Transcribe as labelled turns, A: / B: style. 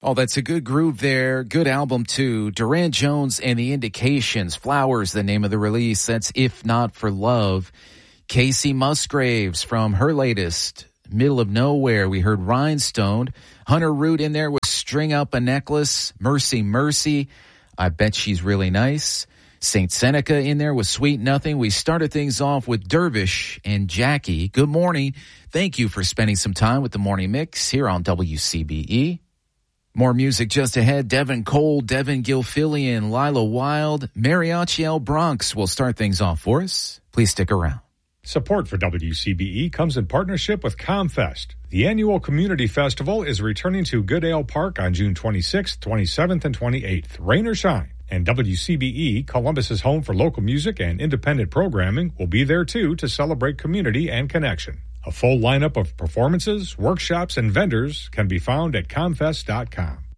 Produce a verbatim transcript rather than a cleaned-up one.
A: Oh, that's a good groove there. Good album, too. Duran Jones and the Indications. Flowers, the name of the release. That's If Not for Love. Casey Musgraves from her latest, Middle of Nowhere. We heard Rhinestone. Hunter Root in there with String Up a Necklace. Mercy, Mercy. I Bet She's Really Nice. Saint Seneca in there with Sweet Nothing. We started things off with Dervish and Jackie. Good morning. Thank you for spending some time with the Morning Mix here on W C B E. More music just ahead. Devin Cole, Devin Gilfillian, Lila Wild, Mariachi El Bronx will start things off for us. Please stick around.
B: Support for W C B E comes in partnership with ComFest. The annual community festival is returning to Goodale Park on June twenty-sixth, twenty-seventh, and twenty-eighth, rain or shine. And W C B E, Columbus's home for local music and independent programming, will be there too to celebrate community and connection. A full lineup of performances, workshops, and vendors can be found at comfest dot com.